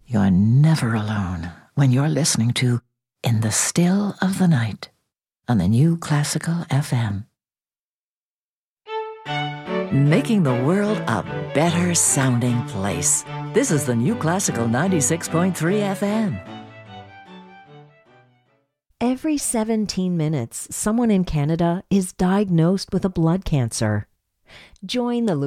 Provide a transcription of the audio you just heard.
You're never alone when you're listening to In the Still of the Night on the New Classical FM. Making the world a better sounding place. This is the New Classical 96.3 FM. Every 17 minutes, someone in Canada is diagnosed with a blood cancer. Join the